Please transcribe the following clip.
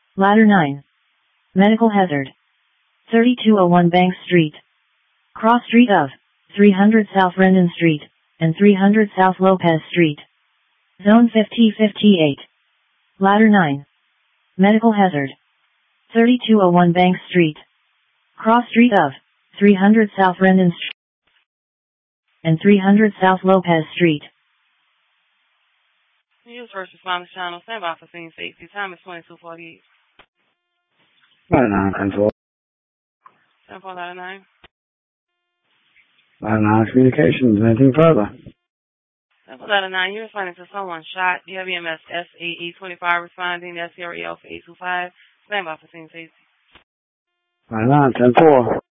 Ladder 9. Medical hazard. 3201 Bank Street. Cross street of 300 South Rendon Street and 300 South Lopez Street. Zone 5058. Ladder 9. Medical hazard. 3201 Bank Street. Cross street of 300 South Rendon Street and 300 South Lopez Street. News first responders channel. Stand by for scene safety. Time is 22:48. Ladder 9, 10-4. 10-4, ladder 9. Ladder 9 communications. Anything further? 10-4, ladder 9. You're responding to someone shot. You have EMS SAE25 responding. That's area for 825. Stand by for scene safety. Ladder 9, 10-4.